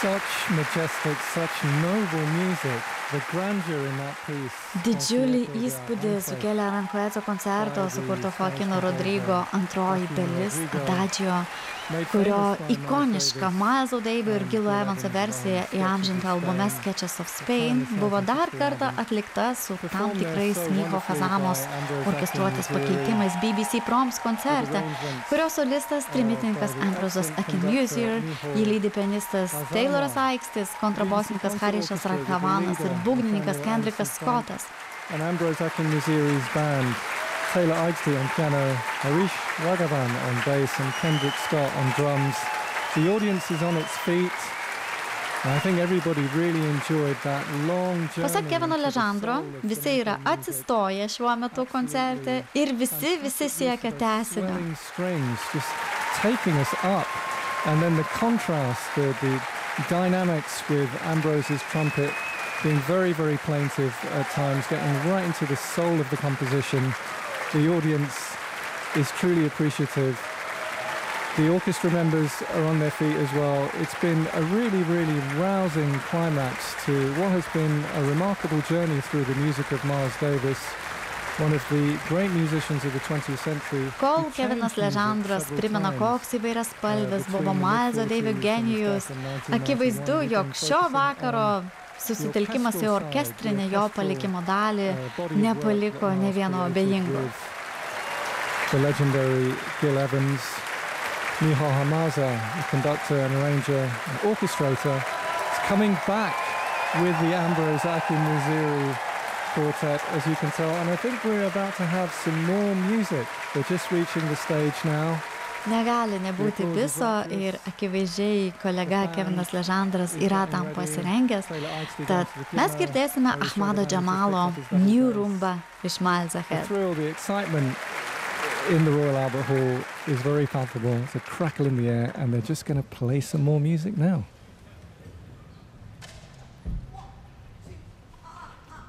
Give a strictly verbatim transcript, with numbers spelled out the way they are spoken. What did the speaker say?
Such majestic, such noble music. The grandeur in that piece. Didžiulį įspūdį sukėlė Aranjuezo koncerto sukurto Joaquino Rodrigo antroji dalis Adagio, kurio ikoniška Mileso Davies ir Gilo Evanso versija įamžinta albume Sketches of Spain buvo dar kartą atlikta su tam tikrais Miho Hazamos orkestruotis pakeitimais B B C Proms koncerte, kurio solistas trimitininkas Ambrosas Akinmusir, jį lydi pianistas Tayloras Aikštis, kontrabosininkas Harišas Rakavanas ir būgnininkas Kendrickas Scottas. And Ambrose Akinmusir's band, Taylor Aikštis on piano, Harish Raghavan on bass and Kendrick Scott on drums. The audience is on its feet. I think everybody really enjoyed that long journey. Pasak Kevino Ležandro, visi yra atsistoję šiuo metu koncerte ir visi, visi siekia tęsinio. Strings just taking us up. And then the contrast, the, the dynamics with Ambrose's trumpet being very, very plaintive at times, getting right into the soul of the composition. The audience is truly appreciative. The orchestra members are on their feet as well. It's been a really, really rousing climax to what has been a remarkable journey through the music of Miles Davis, one of the great musicians of the twentieth century. Kol Kevinas Ležandras primena, koks įvairias spalvis buvo Mileso Davies genijus, akivaizdu, jog šio vakaro susitelkimas į orkestrinę jo palikimo dalį nepaliko ne vieno abejingo. The legendary Gil Evans, Miho Hamaza, the conductor and arranger and orchestrator, is coming back with the Ambrose Akinmusir quartet, as you can tell, and I think we're about to have some more music. They're just reaching the stage now. Negali nebūti viso ir akivaizdžiai kolega Kevinas Ležandras yra tam pasirengęs, tad mes girdėsime Ahmado Jamalo New Rumba iš Miles Ahead. The excitement in the Royal Albert Hall is very palpable. It's a crackle in the air and they're just going to play some more music now.